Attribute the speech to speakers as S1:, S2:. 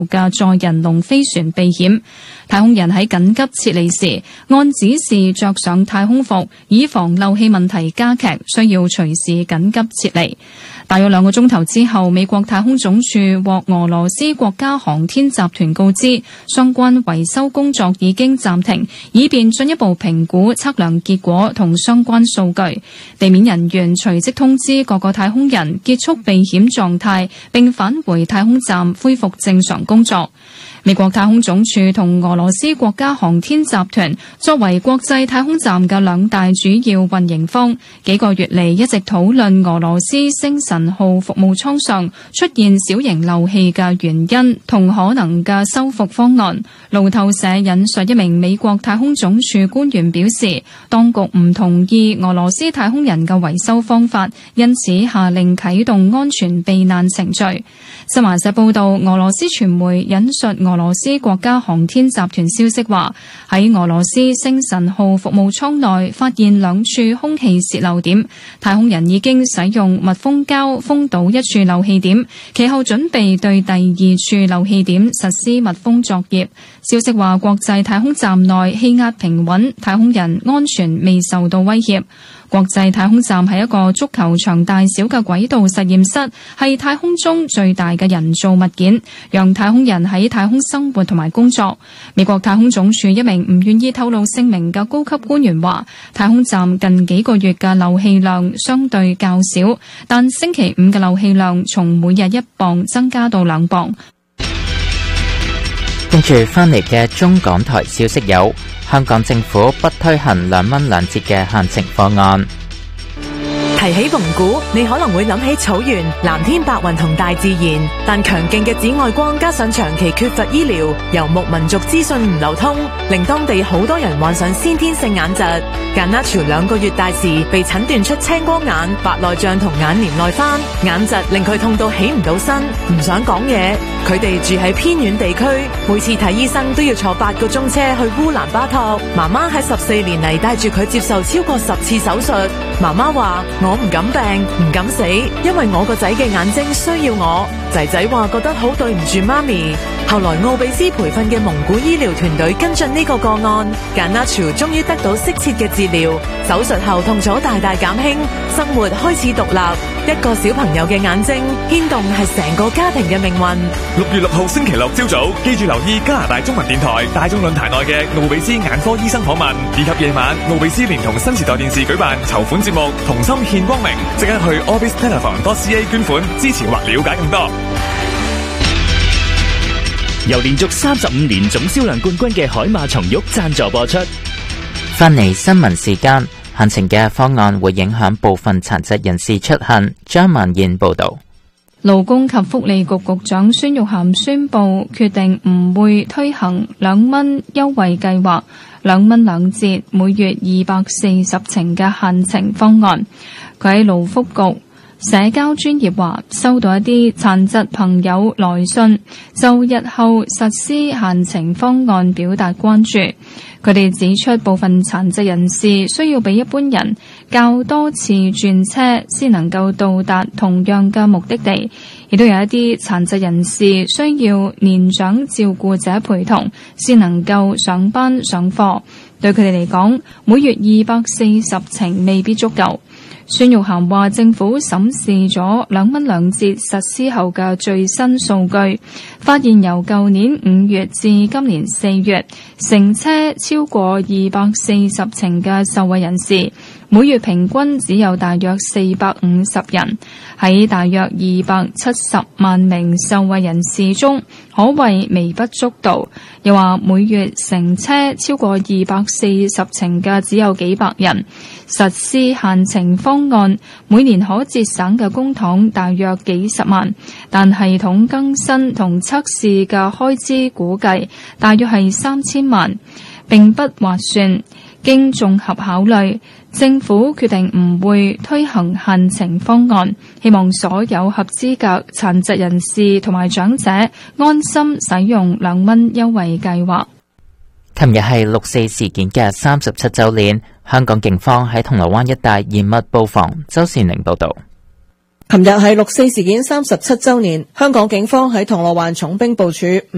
S1: 嘅載人龍飛船避險。太空人喺緊急撤離時，按指示着上太空服，以防漏氣問題加劇，需要隨時緊急撤離。大約2個鐘頭之後，美國太空總署獲俄羅斯國家航天集團告知，相關維修工作已經暫停，以便進一步評估測量結果同相關數據。地面人員隨即通知各個太空人結束避險狀態，並返回太空站恢復正常工作。美國太空總署同俄羅斯國家航天集團作為國際太空站嘅2大主要運營方，幾個月嚟一直討論俄羅斯星神號服務艙上出現小型漏氣嘅原因同可能嘅修復方案。路透社引述一名美國太空總署官員表示，當局唔同意俄羅斯太空人嘅維修方法，因此下令啟動安全避難程序。新華社報道，俄羅斯傳媒引述俄羅斯國家航天集團消息話，喺俄羅斯星神號服務艙內發現2處空氣洩漏點，太空人已經使用密封膠封堵1處漏氣點，其後準備對第2處漏氣點實施密封作業。消息話，國際太空站內氣壓平穩，太空人安全未受到威脅。國際太空站係一個足球場大小嘅軌道實驗室，係太空中最大嘅人造物件，讓太空人喺太空生活同埋工作。美國太空總署一名唔願意透露姓名嘅高級官員話，太空站近幾個月嘅漏氣量相對較少，但星期5嘅漏氣量從每日1磅增加到2磅。
S2: 跟住翻嚟嘅中港台消息有，香港政府不推行2蚊2折嘅限程方案。
S3: 提起蒙古，你可能會諗起草原、藍天白雲同大自然，但強勁嘅紫外光加上長期缺乏醫療，游牧民族資訊唔流通，令當地好多人患上先天性眼疾。簡拿潮2個月大時被診斷出青光眼、白內障同眼簾內翻，眼疾令佢痛到起唔到身，唔想講嘢。佢哋住喺偏遠地區，每次睇醫生都要坐8個鐘車去烏蘭巴托。媽媽喺14年嚟帶住佢接受超過10次手術。媽媽話：我唔敢病，唔敢死，因為我個仔嘅眼睛需要我。仔仔話覺得好對唔住媽咪。後來奧比斯培訓嘅蒙古醫療團隊跟進呢個個案，簡拿潮終於得到適切嘅治療，手術後痛楚大大減輕，生活開始獨立。一個小朋友嘅眼睛牽動係成個家庭嘅命運。
S4: 6月6號星期六朝早，記住留意加拿大中文電台大眾論壇內嘅奧比斯眼科醫生訪問，以及夜晚奧比斯連同新時代電視舉辦籌款節目《同心獻光明》，即刻去 orbistelephone.ca 捐款支持或了解更多。
S5: 由連續35年總銷量冠軍嘅海馬松玉贊助播出。
S2: 翻嚟新聞時間，限程嘅方案會影響部分殘疾人士出行。張萬燕報道。
S1: 勞工及福利局局長孫玉菡宣布決定唔會推行2蚊優惠計劃，2蚊2折，每月240程嘅限程方案。佢喺勞福局社交專頁話，收到一啲殘疾朋友來信，就日後實施限程方案表達關注。佢哋指出，部分殘疾人士需要比一般人較多次轉車先能夠到達同樣嘅目的地，亦都有一啲殘疾人士需要年長照顧者陪同先能夠上班上課。對佢哋嚟講，每月240程未必足夠。孫玉菡話，政府審視咗2蚊2折實施後嘅最新數據，發現由舊年5月至今年4月，乘車超過240程嘅受惠人士，每月平均只有大約450人。喺大約270萬名受惠人士中，可謂微不足道。又話每月乘車超過240程嘅只有幾百人。實施限程方案，每年可節省嘅公帑大約幾十萬，但系統更新同測試嘅開支估計大約係3000萬，並不劃算。經綜合考慮，政府決定唔會推行限程方案，希望所有合資格殘疾人士同埋長者安心使用2蚊優惠計劃。
S2: 琴日係6四事件嘅37週年，香港警方喺銅鑼灣一帶嚴密布防。周善寧報道。
S6: 琴日係6四事件37週年，香港警方喺銅鑼灣重兵部署。